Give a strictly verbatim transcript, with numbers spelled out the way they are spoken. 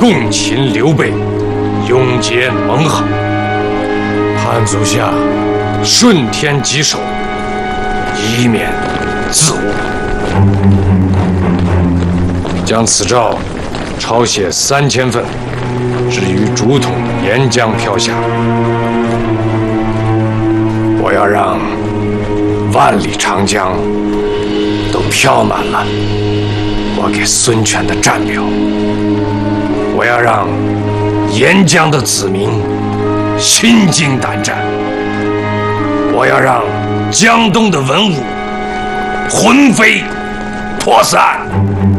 共擒刘备，永结盟好。盼足下顺天棘手，以免自误。将此诏抄写三千份，置于竹筒沿江飘下。我要让万里长江都飘满了我给孙权的战表。我要让沿江的子民心惊胆战。我要让江东的文武魂飞魄散。